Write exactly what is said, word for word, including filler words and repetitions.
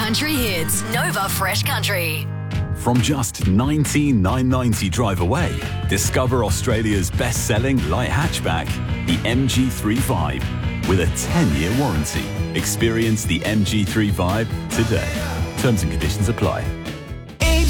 country hits. Nova Fresh Country. From just nineteen thousand nine hundred ninety drive away, discover Australia's best-selling light hatchback, the M G three Vibe, with a ten-year warranty. Experience the M G three Vibe today. Terms and conditions apply.